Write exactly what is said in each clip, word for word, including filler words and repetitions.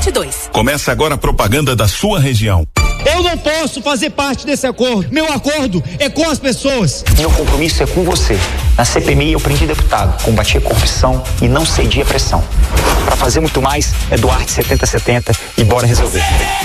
vinte e dois. Começa agora a propaganda da sua região. Eu não posso fazer parte desse acordo. Meu acordo é com as pessoas. Meu compromisso é com você. Na C P M I eu prendi deputado, combati a corrupção e não cedi a pressão. Para fazer muito mais, é Duarte setenta setenta e bora resolver.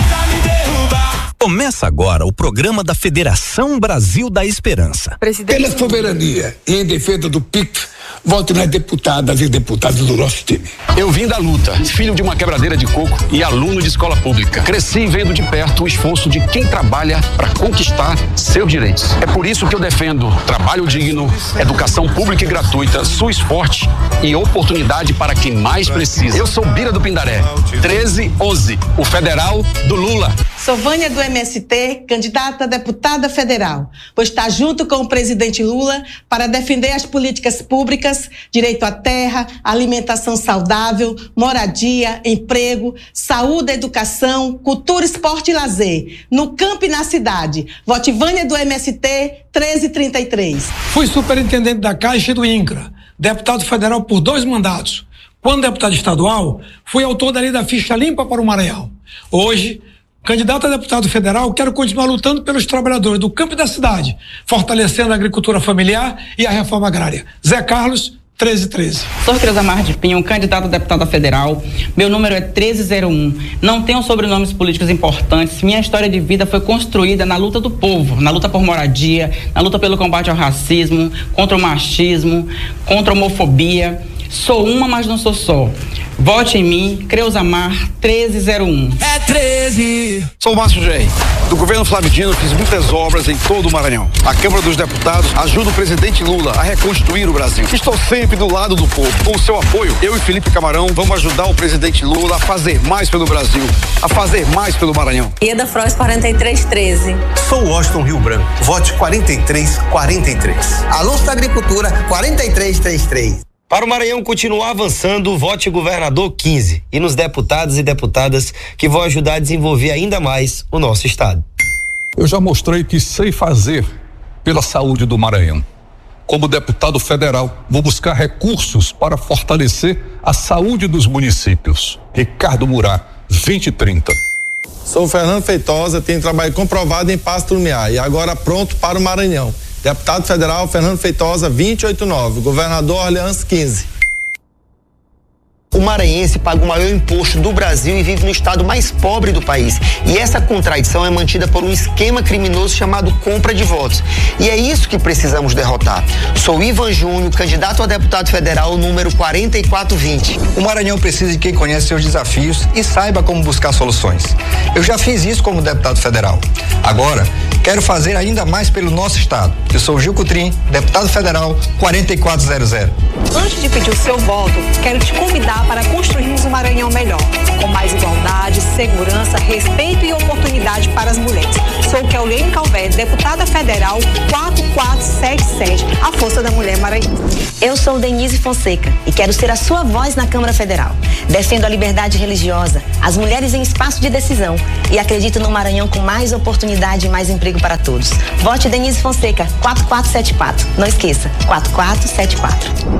Começa agora o programa da Federação Brasil da Esperança. Presidente. Pela soberania e em defesa do P I C, vote nas deputadas e deputados do nosso time. Eu vim da luta, filho de uma quebradeira de coco e aluno de escola pública. Cresci vendo de perto o esforço de quem trabalha para conquistar seus direitos. É por isso que eu defendo trabalho digno, educação pública e gratuita, SUS forte e oportunidade para quem mais precisa. Eu sou Bira do Pindaré, treze onze, o federal do Lula. Sou Vânia do M S T, candidata a deputada federal. Vou estar junto com o presidente Lula para defender as políticas públicas, direito à terra, alimentação saudável, moradia, emprego, saúde, educação, cultura, esporte e lazer, no campo e na cidade. Vote Vânia do M S T, treze trinta e três. Fui superintendente da Caixa e do INCRA, deputado federal por dois mandatos. Quando deputado estadual, fui autor da lei da ficha limpa para o Maranhão. Hoje, candidato a deputado federal, quero continuar lutando pelos trabalhadores do campo e da cidade, fortalecendo a agricultura familiar e a reforma agrária. Zé Carlos, treze treze. Sou Creuza Mar de Pinho, candidato a deputada federal. Meu número é treze zero um. Não tenho sobrenomes políticos importantes. Minha história de vida foi construída na luta do povo, na luta por moradia, na luta pelo combate ao racismo, contra o machismo, contra a homofobia. Sou uma, mas não sou só. Vote em mim, Creuza Mar, treze zero um. É treze. Sou o Márcio Gei. Do governo Flávio Dino fiz muitas obras em todo o Maranhão. A Câmara dos Deputados ajuda o presidente Lula a reconstruir o Brasil. Estou sempre do lado do povo. Com o seu apoio, eu e Felipe Camarão vamos ajudar o presidente Lula a fazer mais pelo Brasil, a fazer mais pelo Maranhão. Ieda Frois, quarenta e três treze. Sou Washington Rio Branco. Vote quarenta e três quarenta e três. Alonso da Agricultura, quarenta e três trinta e três. Para o Maranhão continuar avançando, vote governador quinze e nos deputados e deputadas que vão ajudar a desenvolver ainda mais o nosso estado. Eu já mostrei que sei fazer pela saúde do Maranhão. Como deputado federal, vou buscar recursos para fortalecer a saúde dos municípios. Ricardo Murá, vinte e trinta. Sou Fernando Feitosa, tenho trabalho comprovado em Pasto Lumiar e agora pronto para o Maranhão. Deputado federal Fernando Feitosa, vinte e oito nove. Governador Orleans, quinze. O maranhense paga o maior imposto do Brasil e vive no estado mais pobre do país. E essa contradição é mantida por um esquema criminoso chamado compra de votos. E é isso que precisamos derrotar. Sou Ivan Júnior, candidato a deputado federal, número quarenta e quatro vinte. O Maranhão precisa de quem conhece seus desafios e saiba como buscar soluções. Eu já fiz isso como deputado federal. Agora, quero fazer ainda mais pelo nosso estado. Eu sou Gil Cutrim, deputado federal, quarenta e quatro zero zero. Antes de pedir o seu voto, quero te convidar para construirmos um Maranhão melhor, com mais igualdade, segurança, respeito e oportunidade para as mulheres. Sou Keulene Calvé, deputada federal quatro quatro sete sete, a força da mulher maranhense. Eu sou Denise Fonseca e quero ser a sua voz na Câmara Federal. Defendo a liberdade religiosa, as mulheres em espaço de decisão e acredito no Maranhão com mais oportunidade e mais emprego para todos. Vote Denise Fonseca, quatro quatro sete quatro. Não esqueça, quatro quatro sete quatro.